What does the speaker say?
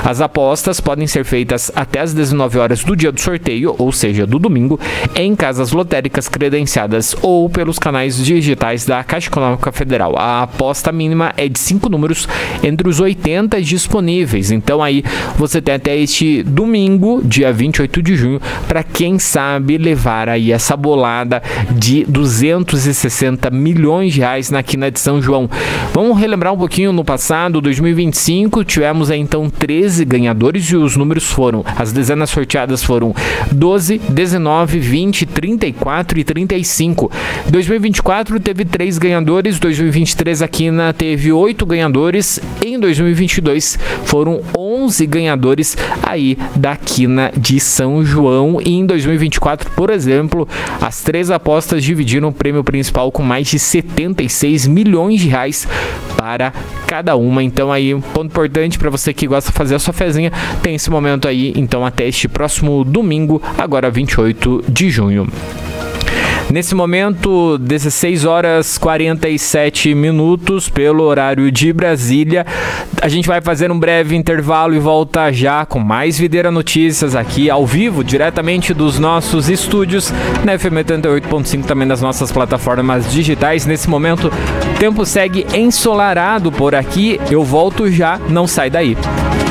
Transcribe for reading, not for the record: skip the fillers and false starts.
As apostas podem ser feitas até às 19 horas do dia do sorteio, ou seja, do domingo, em casas lotéricas credenciadas ou pelos canais digitais da Caixa Econômica Federal. A aposta mínima é de 5 números entre os 80 disponíveis. Então aí você tem até este domingo, dia 28 de junho, para quem sabe levar aí essa bolada de 260 milhões de reais na Quina de São João. Vamos relembrar um pouquinho no passado, 2025, tivemos aí então 13 ganhadores e os números foram, as dezenas sorteadas foram 12, 19, 20, 34 e 35. 2024 teve 3 ganhadores, 2023 a Quina teve 8 ganhadores, em 2022 foram 11 ganhadores aí da Quina de São João, e em 2024, por exemplo, as 3 apostas dividiram o prêmio principal com mais de 76 milhões de reais para cada uma. Então aí um ponto importante para você que gosta de fazer a sua fezinha, tem esse momento aí, então até este próximo domingo, agora 28 de junho. Nesse momento, 16 horas 47 minutos pelo horário de Brasília. A gente vai fazer um breve intervalo e volta já com mais Videira Notícias aqui ao vivo, diretamente dos nossos estúdios na FM 88.5, também nas nossas plataformas digitais. Nesse momento, o tempo segue ensolarado por aqui. Eu volto já, não sai daí.